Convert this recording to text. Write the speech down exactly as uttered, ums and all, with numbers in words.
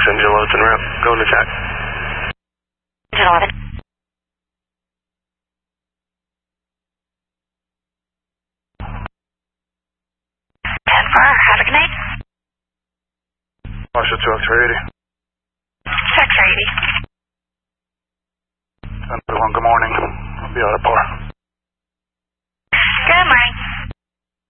engine loads en route. Going to check. Engine eleven. ten four, have a good night. Marshall two X-ray eighty. X-ray eighty. ten one, good morning. I'll be out of par.